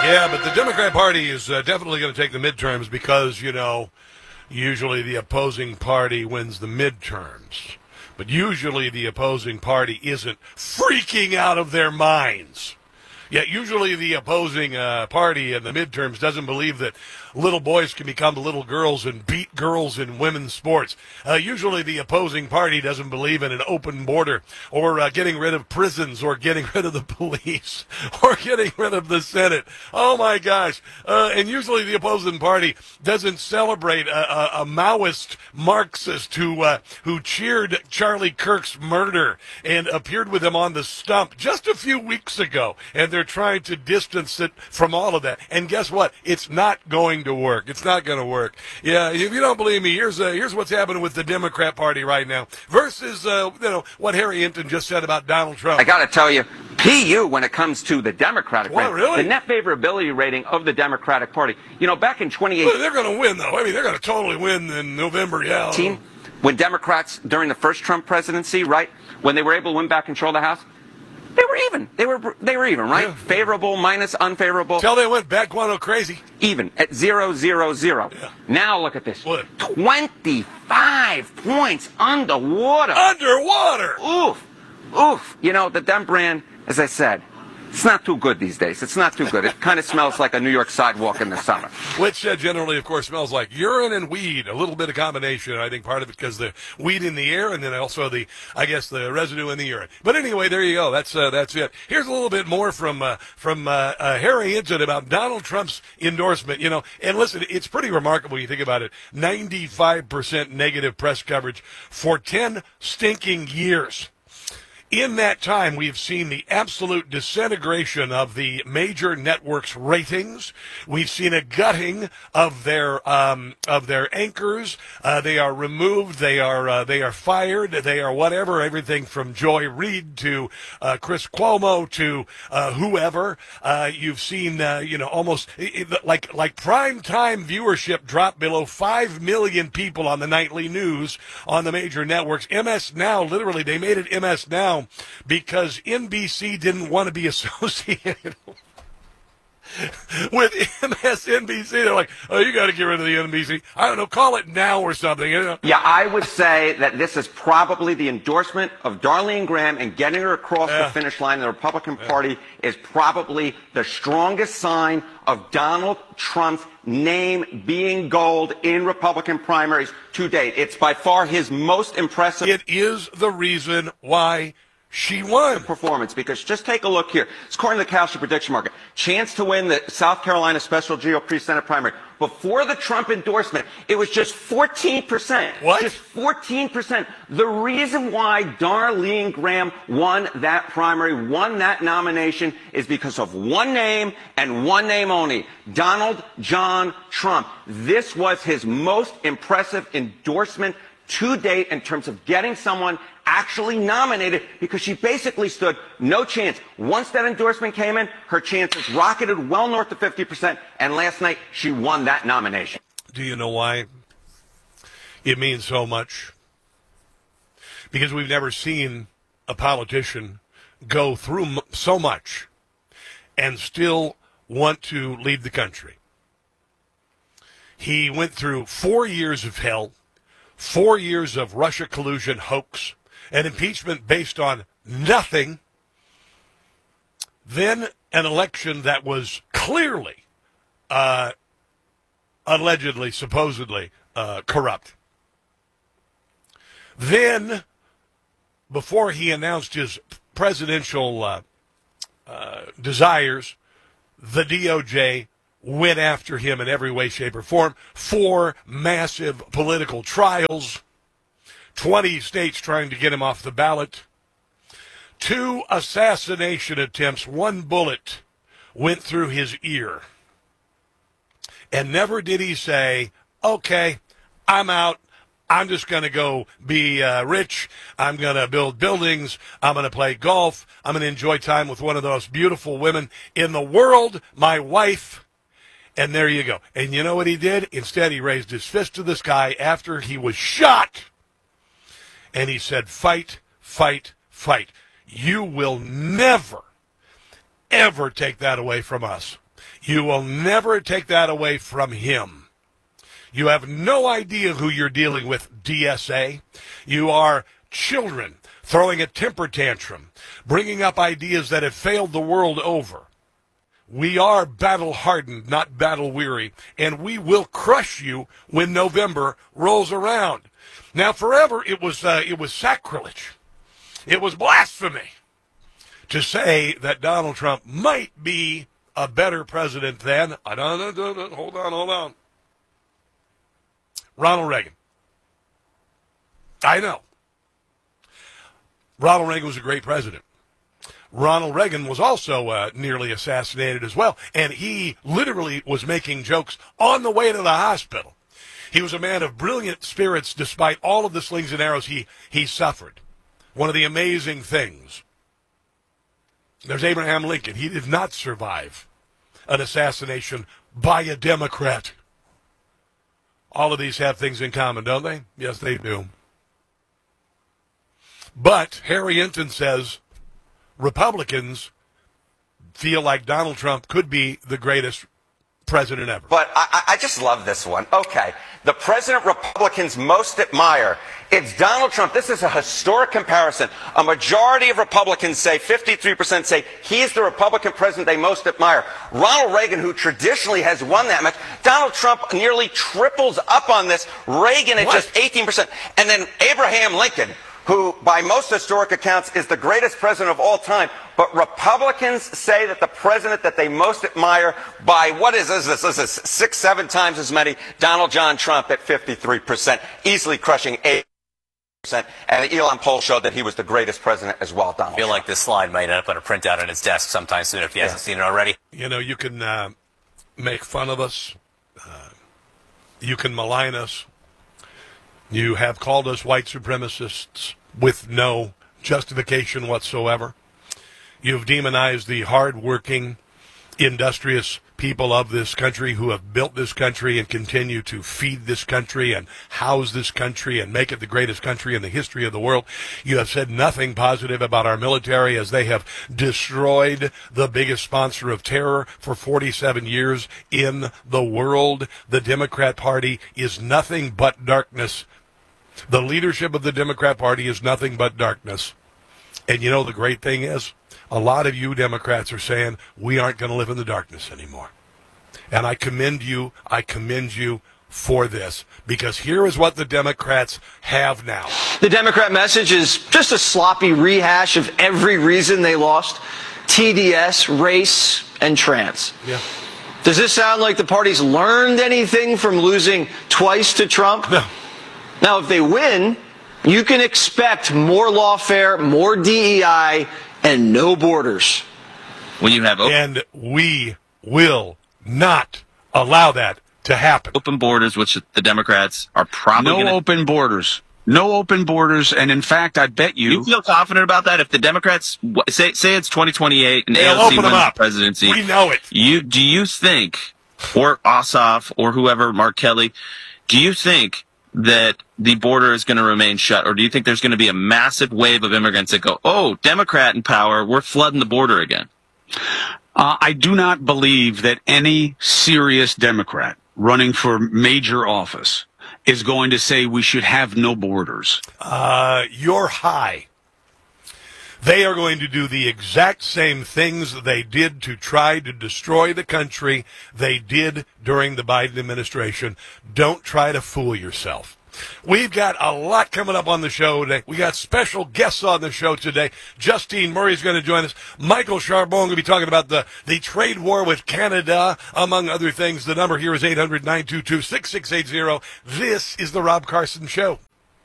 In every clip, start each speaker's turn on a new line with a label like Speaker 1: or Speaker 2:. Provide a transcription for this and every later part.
Speaker 1: Yeah, but the Democrat Party is definitely going to take the midterms because, usually the opposing party wins the midterms. But usually the opposing party isn't freaking out of their minds. Yet usually the opposing party in the midterms doesn't believe that little boys can become little girls and beat girls in women's sports. Usually the opposing party doesn't believe in an open border or getting rid of prisons or getting rid of the police or getting rid of the Senate. Oh, my gosh. And usually the opposing party doesn't celebrate a Maoist Marxist who cheered Charlie Kirk's murder and appeared with him on the stump just a few weeks ago. And they're trying to distance it from all of that. And guess what? It's not going to work. It's not going to work. Yeah, if you don't believe me, here's what's happening with the Democrat Party right now versus what Harry Hinton just said about Donald Trump.
Speaker 2: I got to tell you, PU when it comes to the Democratic Party,
Speaker 1: really?
Speaker 2: the net favorability rating of the Democratic Party. Back in 2018,
Speaker 1: well, they're going to win though. I mean, they're going to totally win in November. Yeah.
Speaker 2: When Democrats during the first Trump presidency, right, when they were able to win back control of the House. They were even. They were even, right? Yeah. Favorable minus unfavorable.
Speaker 1: Till they went back guano crazy.
Speaker 2: Even at 0-0-0.
Speaker 1: Yeah.
Speaker 2: Now look at this.
Speaker 1: What?
Speaker 2: 25 points underwater.
Speaker 1: Underwater.
Speaker 2: Oof. The Dem brand, as I said, it's not too good these days. It's not too good. It kind of smells like a New York sidewalk in the summer.
Speaker 1: Which generally, of course, smells like urine and weed. A little bit of combination. I think part of it because the weed in the air and then also the residue in the urine. But anyway, there you go. That's it. Here's a little bit more from Harry Hinton about Donald Trump's endorsement. And listen, it's pretty remarkable when you think about it. 95% negative press coverage for 10 stinking years. In that time, we've seen the absolute disintegration of the major networks' ratings. We've seen a gutting of their anchors. They are removed. They are fired. They are whatever. Everything from Joy Reid to Chris Cuomo to whoever. You've seen almost like prime time viewership drop below 5 million people on the nightly news on the major networks. MS Now, literally, they made it MS Now. Because NBC didn't want to be associated with MSNBC. They're like, oh, you got to get rid of the NBC. I don't know, call it Now or something.
Speaker 2: Yeah, I would say that this is probably the endorsement of Darlene Graham and getting her across the finish line in the Republican Party is probably the strongest sign of Donald Trump's name being gold in Republican primaries to date. It's by far his most impressive.
Speaker 1: It is the reason why she won.
Speaker 2: Performance, because just take a look here. It's according to the Kalshi prediction market. Chance to win the South Carolina special GOP Senate primary. Before the Trump endorsement, it was just 14%.
Speaker 1: What?
Speaker 2: Just 14%. The reason why Darlene Graham won that primary, won that nomination, is because of one name and one name only. Donald John Trump. This was his most impressive endorsement to date in terms of getting someone actually nominated, because she basically stood no chance. Once that endorsement came in, her chances rocketed well north of 50%, and last night she won that nomination.
Speaker 1: Do you know why it means so much? Because we've never seen a politician go through so much and still want to lead the country. He went through 4 years of hell, 4 years of Russia collusion hoax, an impeachment based on nothing, then an election that was clearly, allegedly, supposedly corrupt. Then, before he announced his presidential desires, the DOJ went after him in every way, shape, or form. 4 massive political trials. 20 states trying to get him off the ballot. 2 assassination attempts. 1 bullet went through his ear. And never did he say, okay, I'm out. I'm just going to go be rich. I'm going to build buildings. I'm going to play golf. I'm going to enjoy time with one of the most beautiful women in the world, my wife. And there you go. And you know what he did? Instead, he raised his fist to the sky after he was shot. And he said, fight, fight, fight. You will never, ever take that away from us. You will never take that away from him. You have no idea who you're dealing with, DSA. You are children throwing a temper tantrum, bringing up ideas that have failed the world over. We are battle-hardened, not battle-weary, and we will crush you when November rolls around. Now, forever, it was sacrilege. It was blasphemy to say that Donald Trump might be a better president than, hold on, Ronald Reagan. I know. Ronald Reagan was a great president. Ronald Reagan was also nearly assassinated as well, and he literally was making jokes on the way to the hospital. He was a man of brilliant spirits despite all of the slings and arrows he suffered. One of the amazing things. There's Abraham Lincoln. He did not survive an assassination by a Democrat. All of these have things in common, don't they? Yes, they do. But Harry Hinton says Republicans feel like Donald Trump could be the greatest president ever.
Speaker 2: But I just love this one. Okay. The president Republicans most admire. It's Donald Trump. This is a historic comparison. A majority of Republicans say, 53% say, he's the Republican president they most admire. Ronald Reagan, who traditionally has won that much, Donald Trump nearly triples up on this. Reagan at just 18%. And then Abraham Lincoln, who by most historic accounts is the greatest president of all time. But Republicans say that the president that they most admire by, what is this? This is 6-7 times as many, Donald John Trump at 53%, easily crushing 8%. And the Elon poll showed that he was the greatest president as well, Donald
Speaker 3: I feel
Speaker 2: Trump.
Speaker 3: like this slide might end up on a printout on his desk sometime soon if he hasn't seen it already.
Speaker 1: You know, you can make fun of us. You can malign us. You have called us white supremacists with no justification whatsoever. You've demonized the hard-working, industrious people of this country who have built this country and continue to feed this country and house this country and make it the greatest country in the history of the world. You have said nothing positive about our military as they have destroyed the biggest sponsor of terror for 47 years in the world. The Democrat Party is nothing but darkness. The leadership of the Democrat Party is nothing but darkness. And you know the great thing is, a lot of you Democrats are saying, we aren't going to live in the darkness anymore. And I commend you for this, because here is what the Democrats have now.
Speaker 4: The Democrat message is just a sloppy rehash of every reason they lost: TDS, race, and trans.
Speaker 1: Yeah.
Speaker 4: Does this sound like the party's learned anything from losing twice to Trump?
Speaker 1: No.
Speaker 4: Now, if they win, you can expect more lawfare, more DEI, and no borders.
Speaker 3: When you have
Speaker 1: And we will not allow that to happen.
Speaker 3: open borders, which the Democrats are probably
Speaker 5: open borders. No open borders, and in fact, I bet
Speaker 3: You feel confident about that? If the Democrats say it's 2028 and
Speaker 1: They'll
Speaker 3: AOC
Speaker 1: open
Speaker 3: wins
Speaker 1: them
Speaker 3: the
Speaker 1: up.
Speaker 3: presidency,
Speaker 1: We know it.
Speaker 3: Do you think, or Ossoff or whoever, Mark Kelly, do you think that the border is going to remain shut, or do you think there's going to be a massive wave of immigrants that go, oh, Democrat in power, we're flooding the border again?
Speaker 5: I do not believe that any serious Democrat running for major office is going to say we should have no borders.
Speaker 1: You're high. They are going to do the exact same things they did to try to destroy the country they did during the Biden administration. Don't try to fool yourself. We've got a lot coming up on the show today. We got special guests on the show today. Justine Murray's going to join us. Michael Charbon going to be talking about the trade war with Canada, among other things. The number here is 800-922-6680. This is the Rob Carson Show.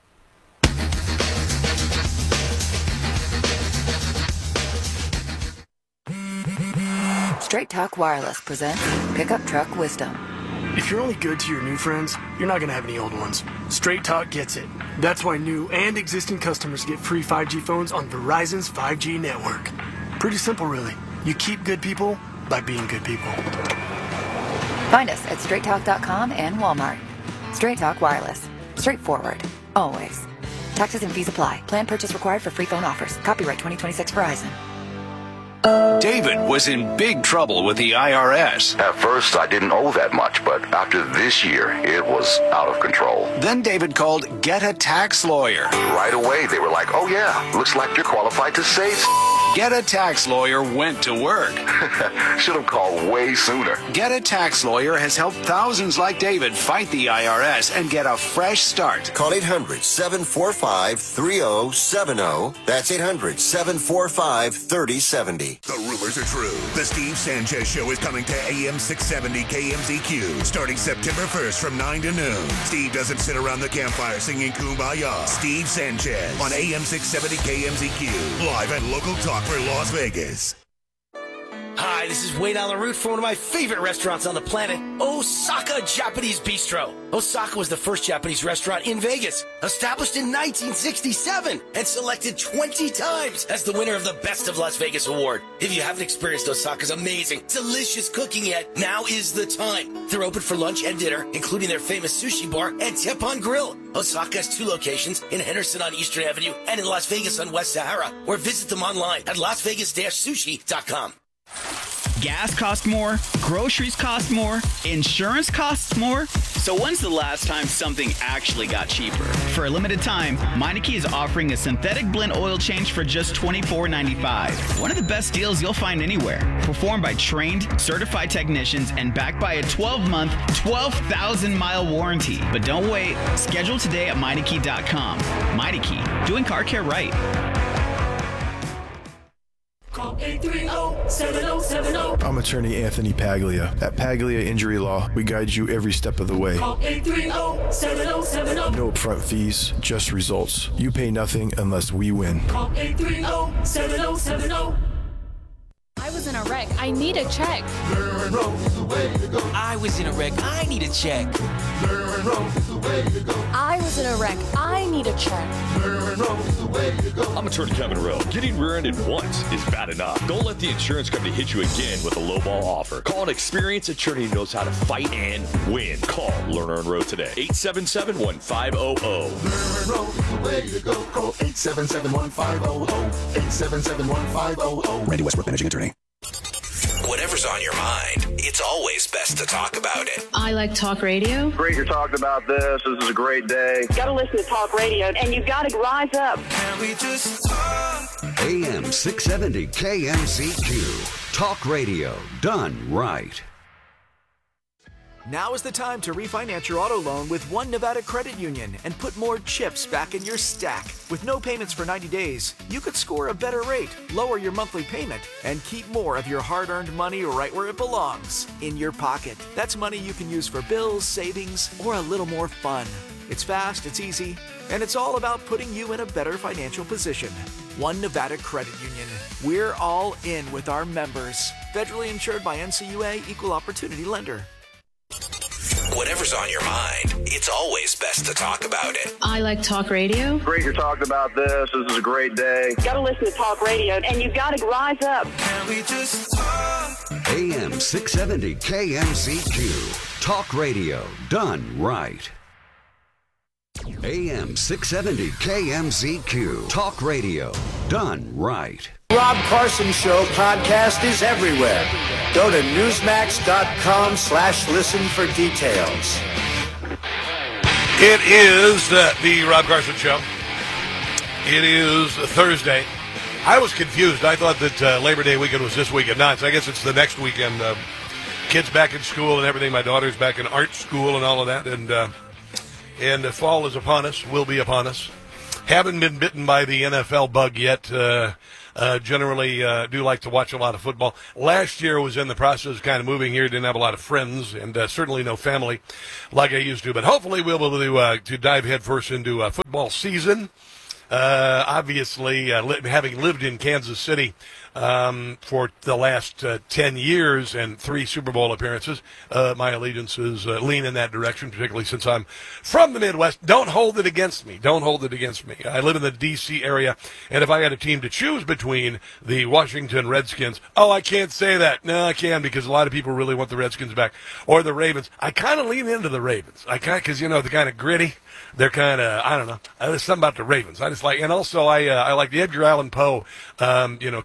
Speaker 6: Straight Talk Wireless presents Pickup Truck Wisdom.
Speaker 7: If you're only good to your new friends, you're not going to have any old ones. Straight Talk gets it. That's why new and existing customers get free 5G phones on Verizon's 5G network. Pretty simple, really. You keep good people by being good people.
Speaker 6: Find us at straighttalk.com and Walmart. Straight Talk Wireless. Straightforward. Always. Taxes and fees apply. Plan purchase required for free phone offers. Copyright 2026 Verizon.
Speaker 8: David was in big trouble with the IRS.
Speaker 9: At first, I didn't owe that much, but after this year, it was out of control.
Speaker 8: Then David called Get a Tax Lawyer.
Speaker 9: Right away, they were like, oh yeah, looks like you're qualified to save.
Speaker 8: Get a Tax Lawyer went to work.
Speaker 9: Should have called way sooner.
Speaker 8: Get a Tax Lawyer has helped thousands like David fight the IRS and get a fresh start.
Speaker 10: Call 800-745-3070. That's 800-745-3070.
Speaker 11: The rumors are true. The Steve Sanchez Show is coming to AM 670 KMZQ starting September 1st from 9 to noon. Steve doesn't sit around the campfire singing Kumbaya. Steve Sanchez on AM 670 KMZQ. Live and local talk for Las Vegas.
Speaker 12: Hi, this is Wayne on the route for one of my favorite restaurants on the planet, Osaka Japanese Bistro. Osaka was the first Japanese restaurant in Vegas, established in 1967 and selected 20 times as the winner of the Best of Las Vegas award. If you haven't experienced Osaka's amazing, delicious cooking yet, now is the time. They're open for lunch and dinner, including their famous sushi bar and Teppan Grill. Osaka has 2 locations in Henderson on Eastern Avenue and in Las Vegas on West Sahara, or visit them online at lasvegas-sushi.com.
Speaker 13: Gas costs more, groceries cost more, insurance costs more. So when's the last time something actually got cheaper? For a limited time, Meineke is offering a synthetic blend oil change for just $24.95. One of the best deals you'll find anywhere. Performed by trained, certified technicians and backed by a 12-month, 12,000-mile warranty. But don't wait. Schedule today at Meineke.com. Meineke, doing car care right.
Speaker 14: Call 830-7070.
Speaker 15: I'm attorney Anthony Paglia. At Paglia Injury Law, we guide you every step of the way.
Speaker 14: Call 830-7070.
Speaker 15: No upfront fees, just results. You pay nothing unless we win.
Speaker 14: Call 830-7070.
Speaker 16: I was in a wreck. I need a check.
Speaker 17: I was in a wreck. I need a check.
Speaker 16: I was in a wreck. I need a check.
Speaker 18: I'm attorney Kevin Rowe. Getting rear-ended once is bad enough. Don't let the insurance company hit you again with a lowball offer. Call an experienced attorney who knows how to fight and win. Call Lerner and Rowe today. 877-1500.
Speaker 19: Lerner Rowe is the way to go. Call 877-1500. 877-1500.
Speaker 20: Randy Westbrook, managing attorney.
Speaker 21: Whatever's on your mind, it's always best to talk about it.
Speaker 22: I like talk radio.
Speaker 23: Great you're talking about this. This is a great day.
Speaker 24: You gotta listen to talk radio, and you gotta rise up.
Speaker 21: Can we just talk?
Speaker 25: AM 670 KMZQ. Talk radio done right.
Speaker 26: Now is the time to refinance your auto loan with One Nevada Credit Union and put more chips back in your stack. With no payments for 90 days, you could score a better rate, lower your monthly payment, and keep more of your hard-earned money right where it belongs, in your pocket. That's money you can use for bills, savings, or a little more fun. It's fast, it's easy, and it's all about putting you in a better financial position. One Nevada Credit Union. We're all in with our members. Federally insured by NCUA, Equal Opportunity Lender.
Speaker 21: Whatever's on your mind, it's always best to talk about it.
Speaker 22: I like talk radio.
Speaker 23: Great you're talking about this. This is a great day.
Speaker 24: You gotta listen to talk radio, and you gotta rise up.
Speaker 21: Can we just talk?
Speaker 25: AM 670 KMZQ. Talk radio done right. AM 670 KMZQ. Talk radio done right.
Speaker 27: Rob Carson Show podcast is everywhere. Go to newsmax.com/listen for details.
Speaker 1: It is the Rob Carson Show. It is Thursday. I was confused. I thought that Labor Day weekend was this weekend. No, I guess it's the next weekend. Kids back in school and everything. My daughter's back in art school and all of that. And fall is upon us, will be upon us. Haven't been bitten by the NFL bug yet. Generally do like to watch a lot of football. Last year was in the process of kind of moving here. Didn't have a lot of friends and certainly no family like I used to. But hopefully we'll be able to dive headfirst into football season. Obviously, having lived in Kansas City for the last 10 years and 3 Super Bowl appearances, my allegiances lean in that direction, particularly since I'm from the Midwest. Don't hold it against me. Don't hold it against me. I live in the D.C. area, and if I had a team to choose between the Washington Redskins, I can't say that. No, I can, because a lot of people really want the Redskins back, or the Ravens. I kind of lean into the Ravens. Because, they're kind of gritty. They're kind of, I don't know. There's something about the Ravens. I just like, and also I like the Edgar Allan Poe, kind of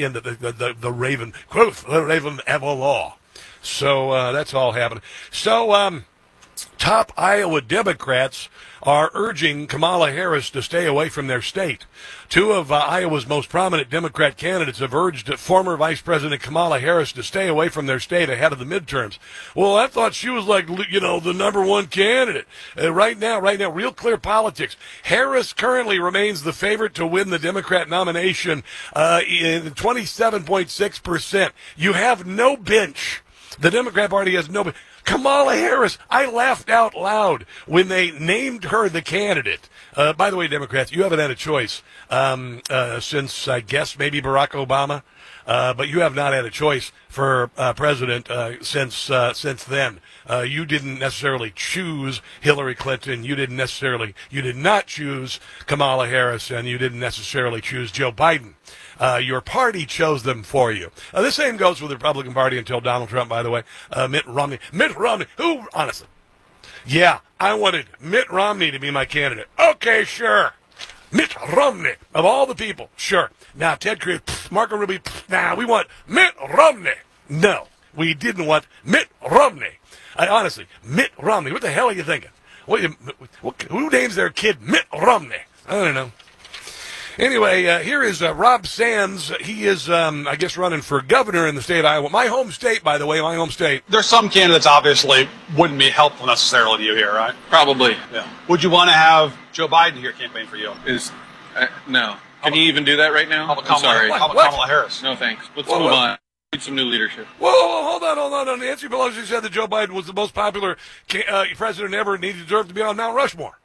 Speaker 1: again, the Raven, quote, the Raven Evelaw. So that's all happening. So top Iowa Democrats are urging Kamala Harris to stay away from their state. Two of Iowa's most prominent Democrat candidates have urged former Vice President Kamala Harris to stay away from their state ahead of the midterms. Well, I thought she was like, the number one candidate. Right now, real clear politics. Harris currently remains the favorite to win the Democrat nomination in 27.6%. You have no bench. The Democrat Party has no bench. Kamala Harris, I laughed out loud when they named her the candidate. By the way, Democrats, you haven't had a choice since, I guess, maybe Barack Obama. But you have not had a choice for president since then. You didn't necessarily choose Hillary Clinton. You did not choose Kamala Harris, and you didn't necessarily choose Joe Biden. Your party chose them for you. The same goes with the Republican Party until Donald Trump, by the way. Mitt Romney, who, honestly, yeah, I wanted Mitt Romney to be my candidate. Okay, sure. Mitt Romney, of all the people, sure. Now, Ted Cruz, Marco Rubio, we want Mitt Romney. No, we didn't want Mitt Romney. Honestly, Mitt Romney, what the hell are you thinking? Who names their kid Mitt Romney? I don't know. Anyway, here is Rob Sands. He is, I guess, running for governor in the state of Iowa. My home state, by the way, my home state.
Speaker 2: There's some candidates obviously wouldn't be helpful necessarily to you here, right?
Speaker 3: Probably.
Speaker 2: Yeah. Would you want to have Joe Biden here campaign for you?
Speaker 3: No. Can you even do that right now? I'm sorry.
Speaker 2: How about Kamala Harris?
Speaker 3: No, thanks. Let's move on. Need some new leadership.
Speaker 1: Whoa, hold on. Nancy Pelosi said that Joe Biden was the most popular president ever and he deserved to be on Mount Rushmore.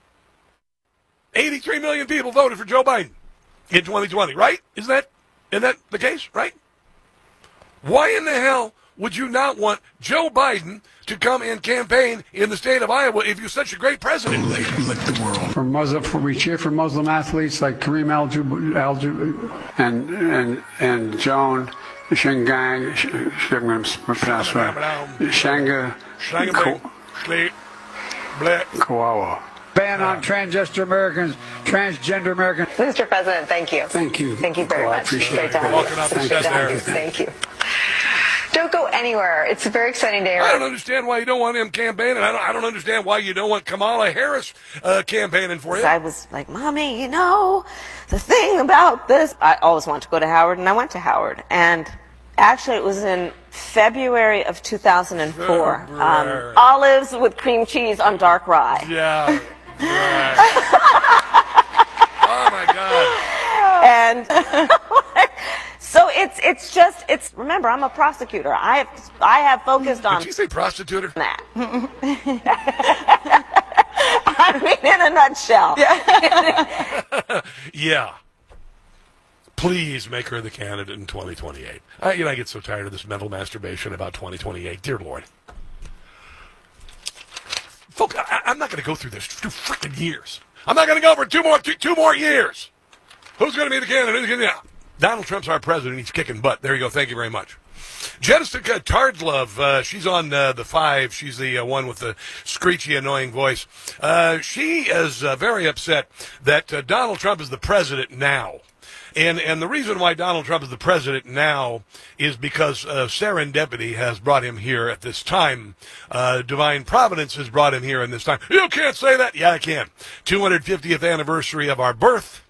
Speaker 1: 83 million people voted for Joe Biden in 2020, right? Isn't that the case, right? Why in the hell would you not want Joe Biden to come and campaign in the state of Iowa if you're such a great president?
Speaker 4: We cheer for Muslim athletes like Kareem and Joan Shengang, Kawawa. Ban on transgender Americans.
Speaker 5: Mr. President, thank you.
Speaker 4: Thank you.
Speaker 5: Thank you very much.
Speaker 4: I appreciate
Speaker 5: Great
Speaker 4: it.
Speaker 5: to have
Speaker 1: Walking
Speaker 5: you.
Speaker 1: up the
Speaker 5: Great
Speaker 1: steps
Speaker 5: to have
Speaker 1: there.
Speaker 5: you. Thank you. Don't go anywhere. It's a very exciting day.
Speaker 1: I don't understand why you don't want him campaigning. I don't understand why you don't want Kamala Harris campaigning for him.
Speaker 6: I was like, Mommy, the thing about this, I always wanted to go to Howard, and I went to Howard. And actually, it was in February of 2004. Olives with cream cheese on dark rye.
Speaker 1: Yeah. Right. Oh, my God.
Speaker 6: And so it's remember, I'm a prosecutor. I have focused on.
Speaker 1: Did you say prostituter?
Speaker 6: That. I mean, in a nutshell.
Speaker 1: Yeah. Please make her the candidate in 2028. I get so tired of this mental masturbation about 2028. Dear Lord. Folks, I'm not going to go through this 2 freaking years. I'm not going to go for two more years. Who's going to be the candidate? Donald Trump's our president. He's kicking butt. There you go. Thank you very much. Jessica Tardlove, she's on the 5. She's the one with the screechy, annoying voice. She is very upset that Donald Trump is the president now. And the reason why Donald Trump is the president now is because serendipity has brought him here at this time. Divine providence has brought him here in this time. You can't say that. Yeah, I can. 250th anniversary of our birth.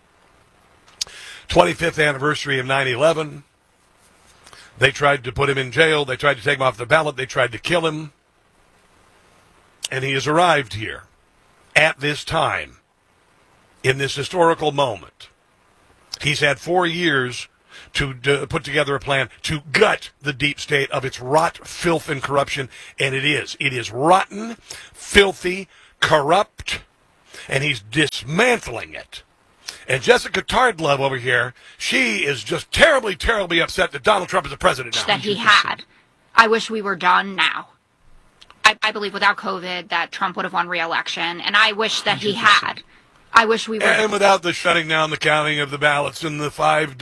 Speaker 1: 25th anniversary of 9/11. They tried to put him in jail. They tried to take him off the ballot. They tried to kill him. And he has arrived here at this time, in this historical moment. He's had 4 years to put together a plan to gut the deep state of its rot, filth, and corruption. And it is. It is rotten, filthy, corrupt, and he's dismantling it. And Jessica Tardlove over here, she is just terribly, terribly upset that Donald Trump is the president now.
Speaker 7: That he had. I wish we were done now. I believe without COVID that Trump would have won re-election, and I wish that he had. I wish we were.
Speaker 1: And without the shutting down the counting of the ballots in the five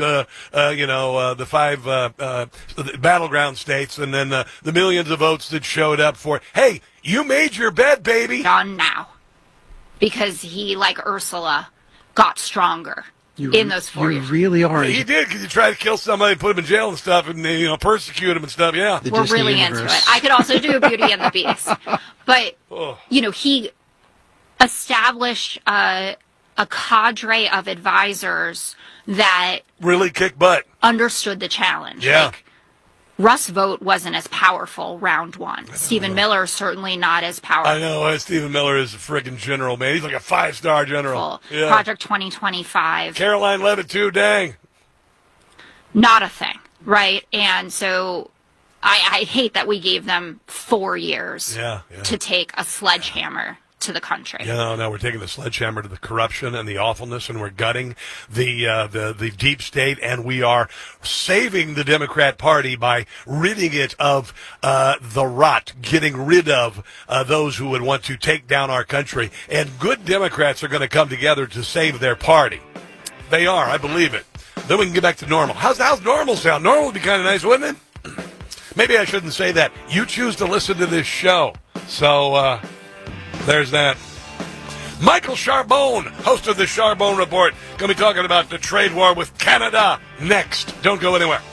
Speaker 1: battleground states, and then the millions of votes that showed up for it. Hey, you made your bed, baby.
Speaker 7: Done now. Because he, like Ursula, got stronger. in those 4 years.
Speaker 4: You really are.
Speaker 1: He did, because he tried to kill somebody, put him in jail and stuff, and persecute him and stuff. Yeah,
Speaker 7: We're really into it. I could also do Beauty and the Beast, but he established a cadre of advisors that
Speaker 1: really kick butt,
Speaker 7: understood the challenge.
Speaker 1: Yeah.
Speaker 7: Like, Russ Vought wasn't as powerful round one. Stephen Miller certainly not as powerful.
Speaker 1: I know. Stephen Miller is a friggin' general, man. He's like a 5-star general. Yeah.
Speaker 7: Project 2025.
Speaker 1: Caroline Levitt, too, dang.
Speaker 7: Not a thing, right? And so I hate that we gave them 4 years to take a sledgehammer to the country.
Speaker 1: Yeah, no, we're taking the sledgehammer to the corruption and the awfulness, and we're gutting the deep state, and we are saving the Democrat Party by ridding it of the rot, getting rid of those who would want to take down our country. And good Democrats are going to come together to save their party. They are, I believe it. Then we can get back to normal. How's normal sound? Normal would be kind of nice, wouldn't it? Maybe I shouldn't say that. You choose to listen to this show. So, there's that. Michael Charbonne, host of the Charbonne Report, going to be talking about the trade war with Canada next. Don't go anywhere.